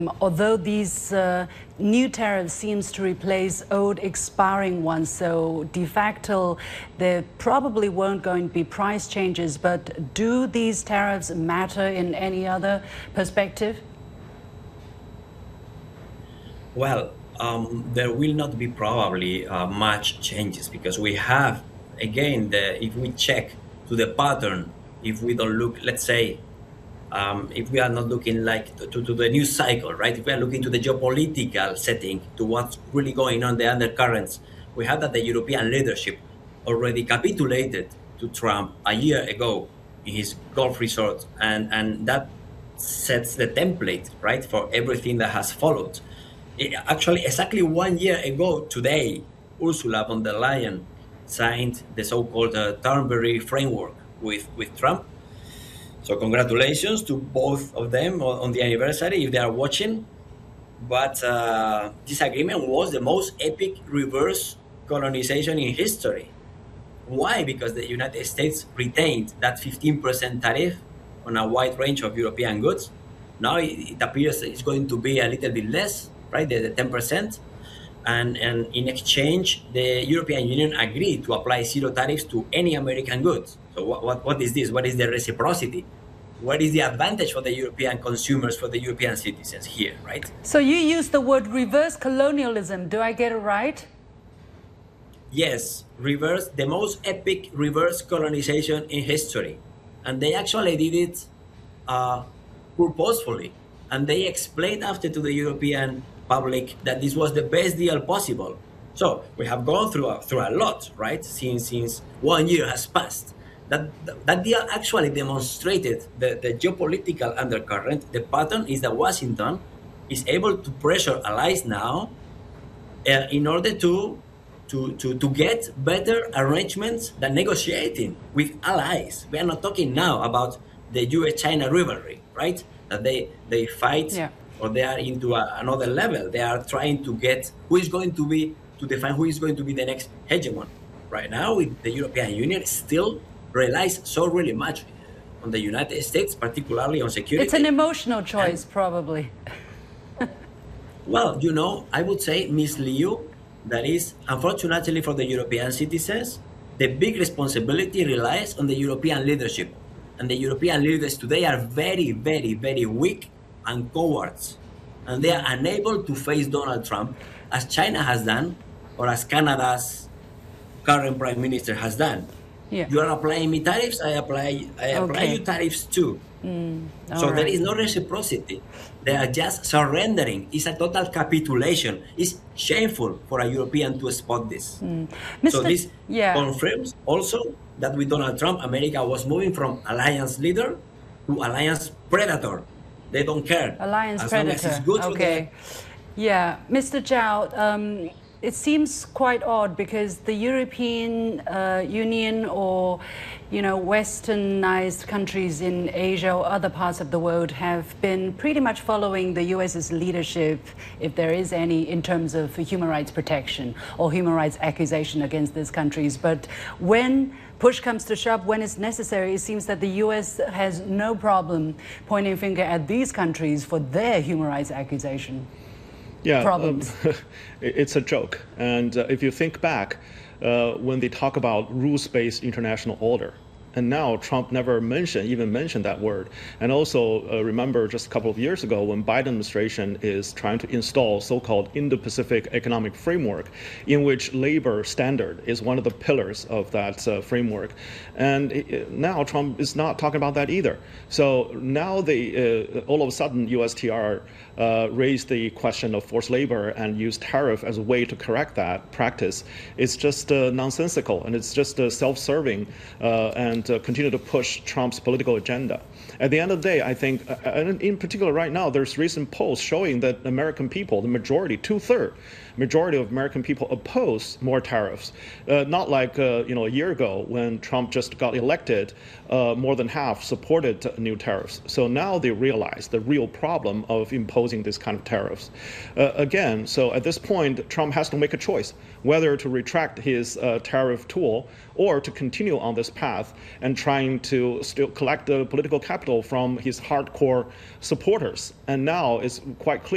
Although these new tariffs seems to replace old expiring ones, so de facto there probably won't going to be price changes, but do these tariffs matter in any other perspective? Well, there will not be probably much changes because we have, again, if we check to the pattern, if we don't look, let's say, if we are not looking like to the news cycle, right? If we are looking to the geopolitical setting, to what's really going on, the undercurrents, we have that the European leadership already capitulated to Trump a year ago in his Gulf resort, and that sets the template, right, for everything that has followed. Actually, exactly 1 year ago today, Ursula von der Leyen signed the so-called Turnberry framework with Trump. So congratulations to both of them on the anniversary if they are watching. But this agreement was the most epic reverse colonization in history. Why? Because the United States retained that 15% tariff on a wide range of European goods. Now it appears it's going to be a little bit less, right? The 10%. And in exchange, the European Union agreed to apply zero tariffs to any American goods. So what is this? What is the reciprocity? What is the advantage for the European consumers, for the European citizens here, right? So you use the word reverse colonialism. Do I get it right? Yes, the most epic reverse colonization in history. And they actually did it purposefully. And they explained after to the European public that this was the best deal possible. So we have gone through a lot, right? Since 1 year has passed. That deal actually demonstrated the geopolitical undercurrent. The pattern is that Washington is able to pressure allies now in order to get better arrangements than negotiating with allies. We are not talking now about the US-China rivalry, right? That they fight, yeah, or they are into another level. They are trying to get define who is going to be the next hegemon. Right now, with the European Union still relies so really much on the United States, particularly on security. It's an emotional choice, probably. Well, I would say, Ms. Liu, that is, unfortunately for the European citizens, the big responsibility relies on the European leadership. And the European leaders today are very, very, very weak and cowards. And they are unable to face Donald Trump, as China has done, or as Canada's current prime minister has done. Yeah. You are applying me tariffs, I apply you tariffs too. So right. There is no reciprocity. They are just surrendering. It's a total capitulation. It's shameful for a European to spot this. So this confirms also that with Donald Trump, America was moving from alliance leader to alliance predator. They don't care. Alliance as predator. Long as it's good for them. Yeah, Mr. Zhao, it seems quite odd because the European Union or, westernized countries in Asia or other parts of the world have been pretty much following the US's leadership, if there is any, in terms of human rights protection or human rights accusation against these countries. But when push comes to shove, when it's necessary, it seems that the US has no problem pointing finger at these countries for their human rights accusation. Yeah, problems. It's a joke. And if you think back, when they talk about rules-based international order, and now Trump never even mentioned that word. And also remember just a couple of years ago when Biden administration is trying to install so-called Indo-Pacific Economic Framework, in which labor standard is one of the pillars of that framework. And now Trump is not talking about that either. So now they all of a sudden USTR raised the question of forced labor and used tariff as a way to correct that practice. It's just nonsensical, and it's just self-serving and continue to push Trump's political agenda. At the end of the day, I think, in particular right now, there's recent polls showing that American people, the majority, two-thirds majority of American people oppose more tariffs. Not like a year ago when Trump just got elected, more than half supported new tariffs. So now they realize the real problem of imposing this kind of tariffs. Again, so at this point, Trump has to make a choice whether to retract his tariff tool or to continue on this path and trying to still collect the political capital from his hardcore supporters. And now it's quite clear